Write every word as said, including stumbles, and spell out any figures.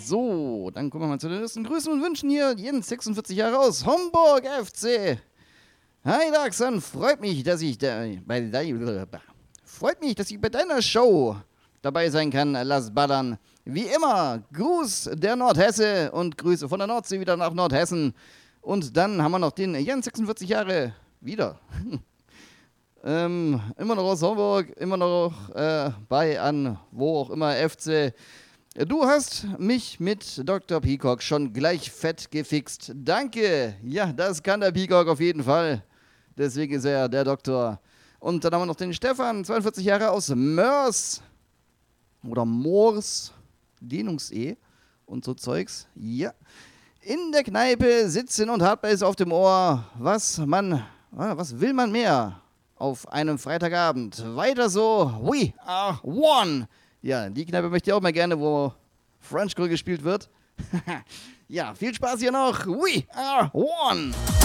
So, dann kommen wir mal zu den ersten Grüßen und Wünschen hier. Jens, sechsundvierzig Jahre aus Homburg F C. Hi Daxan, freut mich, dass ich da, bei de, freut mich, dass ich bei deiner Show dabei sein kann. Lass ballern. Wie immer, Gruß der Nordhesse und Grüße von der Nordsee wieder nach Nordhessen. Und dann haben wir noch den Jens, sechsundvierzig Jahre, wieder. ähm, immer noch aus Homburg, immer noch äh, bei an, wo auch immer, F C. Du hast mich mit Doktor Peacock schon gleich fett gefixt. Danke. Ja, das kann der Peacock auf jeden Fall. Deswegen ist er der Doktor. Und dann haben wir noch den Stefan, zweiundvierzig Jahre aus Mörs. Oder Moors. Dehnungs-E und so Zeugs. Ja. In der Kneipe sitzen und Hardbase auf dem Ohr. Was man, was will man mehr auf einem Freitagabend? Weiter so. We are one. Ja, die Kneipe möchte ich auch mal gerne, wo French Girl gespielt wird. Ja, viel Spaß hier noch. We are one.